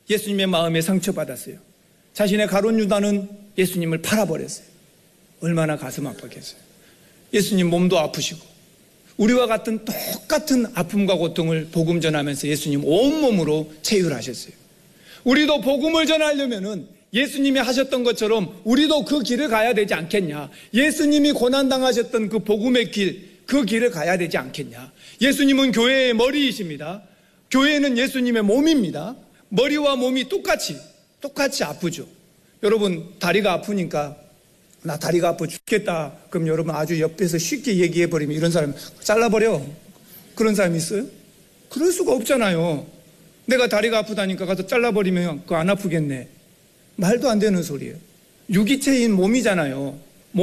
예수님의 마음에 상처받았어요. 자신의 가룟 유다는 예수님을 팔아버렸어요. 얼마나 가슴 아팠겠어요. 예수님 몸도 아프시고 우리와 같은 똑같은 아픔과 고통을 복음 전하면서 예수님 온몸으로 체휼하셨어요. 우리도 복음을 전하려면은 예수님이 하셨던 것처럼 우리도 그 길을 가야 되지 않겠냐. 예수님이 고난당하셨던 그 복음의 길, 그 길을 가야 되지 않겠냐. 예수님은 교회의 머리이십니다. 교회는 예수님의 몸입니다. 머리와 몸이 똑같이 아프죠. 여러분 다리가 아프니까 나 다리가 아파 죽겠다. 그럼 여러분 아주 옆에서 쉽게 얘기해버리면 이런 사람 잘라버려. 그런 사람이 있어요? 그럴 수가 없잖아요. 내가 다리가 아프다니까 가서 잘라버리면 그거 안 아프겠네. 말도 안 되는 소리예요. 유기체인 몸이잖아요.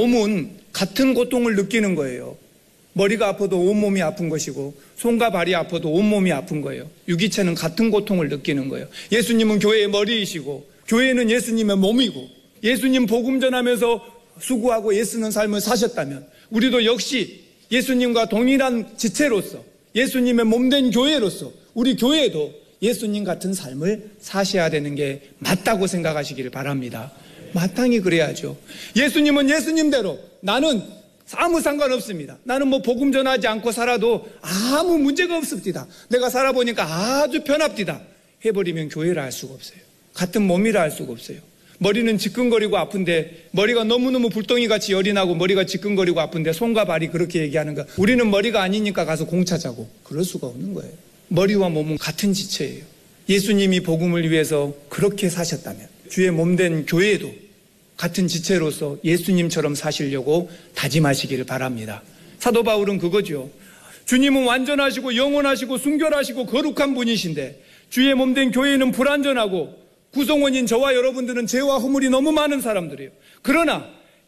몸은 같은 고통을 느끼는 거예요. 머리가 아파도 온몸이 아픈 것이고 손과 발이 아파도 온몸이 아픈 거예요. 유기체는 같은 고통을 느끼는 거예요. 예수님은 교회의 머리이시고 교회는 예수님의 몸이고 예수님 복음 전하면서 수고하고 애쓰는 삶을 사셨다면 우리도 역시 예수님과 동일한 지체로서 예수님의 몸된 교회로서 우리 교회도 예수님 같은 삶을 사셔야 되는 게 맞다고 생각하시기를 바랍니다. 마땅히 그래야죠. 예수님은 예수님대로 나는 아무 상관없습니다. 나는 뭐 복음 전하지 않고 살아도 아무 문제가 없습니다. 내가 살아보니까 아주 편합디다 해버리면 교회를 할 수가 없어요. 같은 몸이라 할 수가 없어요. 머리는 지끈거리고 아픈데 머리가 너무너무 불덩이같이 열이 나고 머리가 지끈거리고 아픈데 손과 발이 그렇게 얘기하는 거 우리는 머리가 아니니까 가서 공 차자고 그럴 수가 없는 거예요. 머리와 몸은 같은 지체예요. 예수님이 복음을 위해서 그렇게 사셨다면 주의 몸된 교회도 같은 지체로서 예수님처럼 사시려고 다짐하시기를 바랍니다. 사도 바울은 그거죠. 주님은 완전하시고 영원하시고 순결하시고 거룩한 분이신데 주의 몸된 교회는 불완전하고 구성원인 저와 여러분들은 죄와 허물이 너무 많은 사람들이에요. 그러나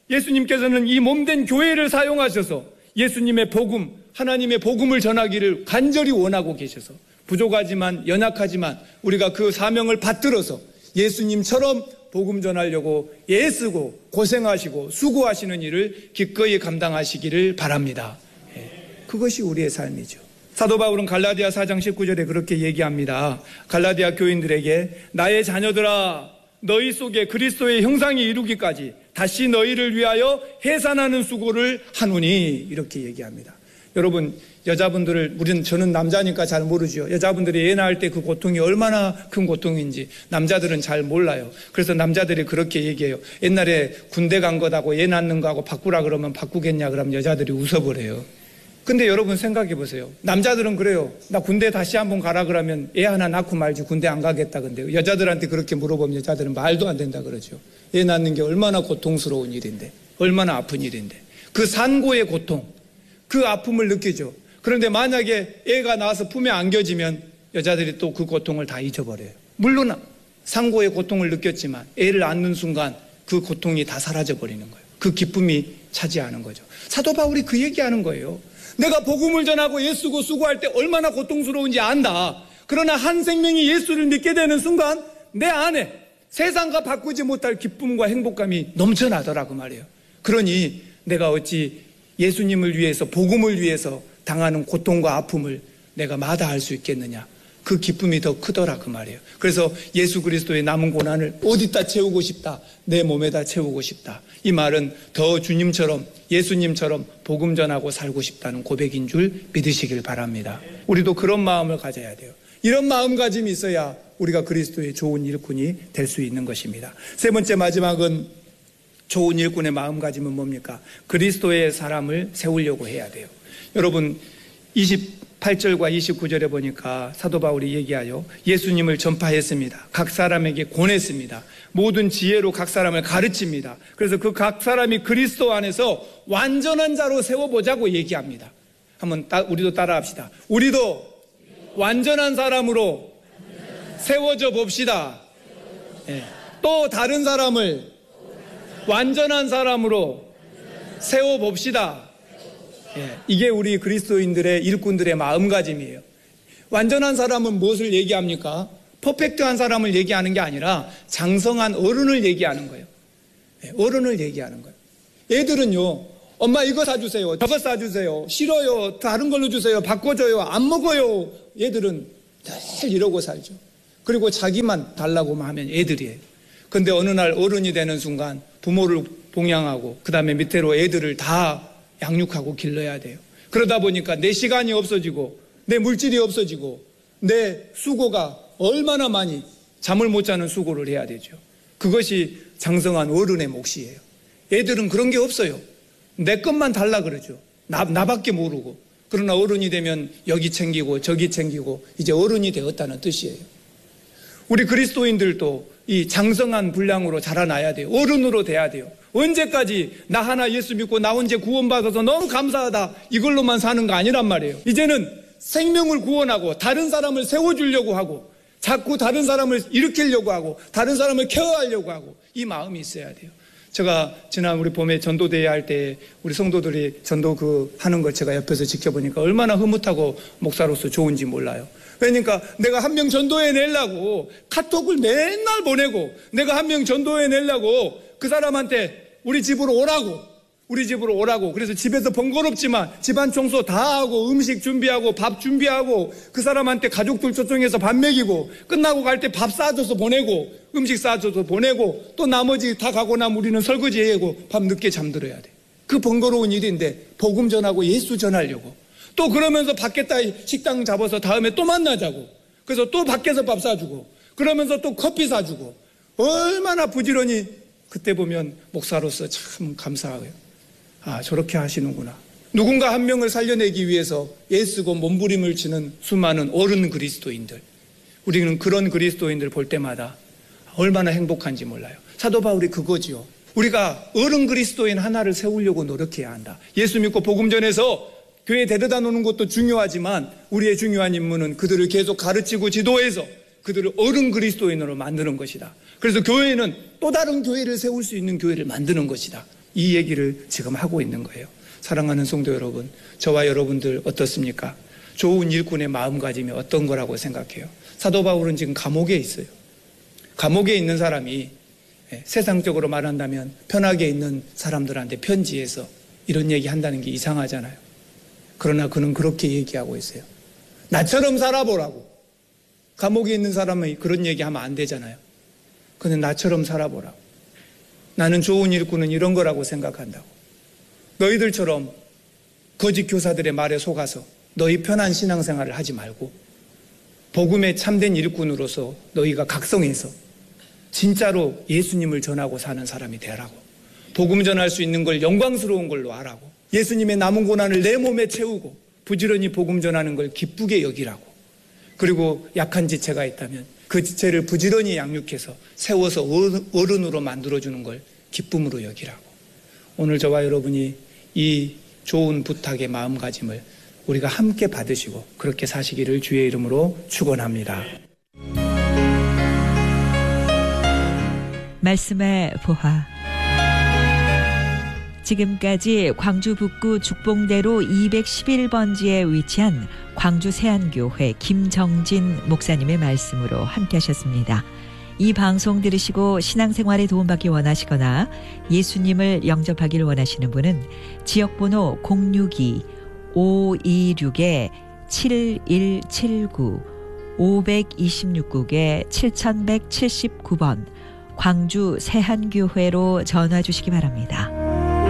예수님께서는 이 몸된 교회를 사용하셔서 예수님의 복음, 하나님의 복음을 전하기를 간절히 원하고 계셔서 부족하지만 연약하지만 우리가 그 사명을 받들어서 예수님처럼 복음 전하려고 애쓰고 고생하시고 수고하시는 일을 기꺼이 감당하시기를 바랍니다. 그것이 우리의 삶이죠. 사도 바울은 갈라디아 4장 19절에 그렇게 얘기합니다. 갈라디아 교인들에게 나의 자녀들아 너희 속에 그리스도의 형상이 이루기까지 다시 너희를 위하여 해산하는 수고를 하노니 이렇게 얘기합니다. 여러분 여자분들을 저는 남자니까 잘 모르죠. 여자분들이 애 낳을 때 그 고통이 얼마나 큰 고통인지 남자들은 잘 몰라요. 그래서 남자들이 그렇게 얘기해요. 옛날에 군대 간 거하고 애 낳는 거하고 바꾸라 그러면 바꾸겠냐 그러면 여자들이 웃어버려요. 근데 여러분 생각해 보세요. 남자들은 그래요. 나 군대 다시 한번 가라 그러면 애 하나 낳고 말지 군대 안 가겠다. 근데 여자들한테 그렇게 물어보면 여자들은 말도 안 된다 그러죠. 애 낳는 게 얼마나 고통스러운 일인데 얼마나 아픈 일인데 그 산고의 고통 그 아픔을 느끼죠. 그런데 만약에 애가 나와서 품에 안겨지면 여자들이 또 그 고통을 다 잊어버려요. 물론 산고의 고통을 느꼈지만 애를 안는 순간 그 고통이 다 사라져버리는 거예요. 그 기쁨이 차지하는 거죠. 사도 바울이 그 얘기하는 거예요. 내가 복음을 전하고 애쓰고 수고할 때 얼마나 고통스러운지 안다. 그러나 한 생명이 예수를 믿게 되는 순간 내 안에 세상과 바꾸지 못할 기쁨과 행복감이 넘쳐나더라고 말이에요. 그러니 내가 어찌 예수님을 위해서 복음을 위해서 당하는 고통과 아픔을 내가 마다할 수 있겠느냐. 그 기쁨이 더 크더라 그 말이에요. 그래서 예수 그리스도의 남은 고난을 어디다 채우고 싶다. 내 몸에다 채우고 싶다. 이 말은 더 주님처럼 예수님처럼 복음 전하고 살고 싶다는 고백인 줄 믿으시길 바랍니다. 우리도 그런 마음을 가져야 돼요. 이런 마음가짐이 있어야 우리가 그리스도의 좋은 일꾼이 될 수 있는 것입니다. 세 번째 마지막은 좋은 일꾼의 마음가짐은 뭡니까? 그리스도의 사람을 세우려고 해야 돼요. 여러분 28절과 29절에 보니까 사도 바울이 얘기하여 예수님을 전파했습니다. 각 사람에게 권했습니다. 모든 지혜로 각 사람을 가르칩니다. 그래서 그 각 사람이 그리스도 안에서 완전한 자로 세워보자고 얘기합니다. 한번 우리도 따라합시다. 우리도 완전한 사람으로 세워져 봅시다. 네. 또 다른 사람을 완전한 사람으로 세워봅시다. 예, 이게 우리 그리스도인들의 일꾼들의 마음가짐이에요. 완전한 사람은 무엇을 얘기합니까? 퍼펙트한 사람을 얘기하는 게 아니라 장성한 어른을 얘기하는 거예요. 예, 어른을 얘기하는 거예요. 애들은요, 엄마 이거 사주세요, 저거 사주세요, 싫어요, 다른 걸로 주세요, 바꿔줘요, 안 먹어요. 얘들은 늘 이러고 살죠. 그리고 자기만 달라고 하면 애들이에요. 근데 어느 날 어른이 되는 순간 부모를 봉양하고 그 다음에 밑으로 애들을 다 양육하고 길러야 돼요. 그러다 보니까 내 시간이 없어지고 내 물질이 없어지고 내 수고가 얼마나 많이 잠을 못 자는 수고를 해야 되죠. 그것이 장성한 어른의 몫이에요. 애들은 그런 게 없어요. 내 것만 달라 그러죠. 나밖에 모르고. 그러나 어른이 되면 여기 챙기고 저기 챙기고 이제 어른이 되었다는 뜻이에요. 우리 그리스도인들도 이 장성한 분량으로 자라나야 돼요. 어른으로 돼야 돼요. 언제까지 나 하나 예수 믿고 나 혼자 구원받아서 너무 감사하다 이걸로만 사는 거 아니란 말이에요. 이제는 생명을 구원하고 다른 사람을 세워주려고 하고 자꾸 다른 사람을 일으키려고 하고 다른 사람을 케어하려고 하고 이 마음이 있어야 돼요. 제가 지난 우리 봄에 전도대회 할 때 우리 성도들이 전도 하는 걸 제가 옆에서 지켜보니까 얼마나 흐뭇하고 목사로서 좋은지 몰라요. 그러니까 내가 한 명 전도해 내려고 카톡을 맨날 보내고 내가 한 명 전도해 내려고 그 사람한테 우리 집으로 오라고 그래서 집에서 번거롭지만 집안 청소 다 하고 음식 준비하고 밥 준비하고 그 사람한테 가족들 초청해서 밥 먹이고 끝나고 갈 때 밥 싸줘서 보내고 음식 싸줘서 보내고 또 나머지 다 가고 나면 우리는 설거지하고 밤 늦게 잠들어야 돼. 그 번거로운 일인데 복음 전하고 예수 전하려고 또 그러면서 밖에다 식당 잡아서 다음에 또 만나자고 그래서 또 밖에서 밥 사주고 그러면서 또 커피 사주고 얼마나 부지런히 그때 보면 목사로서 참 감사해요. 아, 저렇게 하시는구나. 누군가 한 명을 살려내기 위해서 애쓰고 몸부림을 치는 수많은 어른 그리스도인들. 우리는 그런 그리스도인들 볼 때마다 얼마나 행복한지 몰라요. 사도 바울이 그거지요. 우리가 어른 그리스도인 하나를 세우려고 노력해야 한다. 예수 믿고 복음 전해서 교회에 데려다 놓는 것도 중요하지만 우리의 중요한 임무는 그들을 계속 가르치고 지도해서 그들을 어른 그리스도인으로 만드는 것이다. 그래서 교회는 또 다른 교회를 세울 수 있는 교회를 만드는 것이다. 이 얘기를 지금 하고 있는 거예요. 사랑하는 성도 여러분, 저와 여러분들 어떻습니까? 좋은 일꾼의 마음가짐이 어떤 거라고 생각해요? 사도 바울은 지금 감옥에 있어요. 감옥에 있는 사람이 세상적으로 말한다면 편하게 있는 사람들한테 편지해서 이런 얘기 한다는 게 이상하잖아요. 그러나 그는 그렇게 얘기하고 있어요. 나처럼 살아보라고. 감옥에 있는 사람이 그런 얘기하면 안 되잖아요. 그는 나처럼 살아보라고. 나는 좋은 일꾼은 이런 거라고 생각한다고. 너희들처럼 거짓 교사들의 말에 속아서 너희 편한 신앙생활을 하지 말고 복음의 참된 일꾼으로서 너희가 각성해서 진짜로 예수님을 전하고 사는 사람이 되라고. 복음 전할 수 있는 걸 영광스러운 걸로 하라고. 예수님의 남은 고난을 내 몸에 채우고 부지런히 복음 전하는 걸 기쁘게 여기라고. 그리고 약한 지체가 있다면 그 지체를 부지런히 양육해서 세워서 어른으로 만들어주는 걸 기쁨으로 여기라고. 오늘 저와 여러분이 이 좋은 부탁의 마음가짐을 우리가 함께 받으시고 그렇게 사시기를 주의 이름으로 축원합니다. 말씀의 보화. 지금까지 광주 북구 죽봉대로 211번지에 위치한 광주 세안교회 김정진 목사님의 말씀으로 함께 하셨습니다. 이 방송 들으시고 신앙생활에 도움받기 원하시거나 예수님을 영접하기를 원하시는 분은 지역번호 062-526-7179 526국에 7179번 광주 세한교회로 전화 주시기 바랍니다.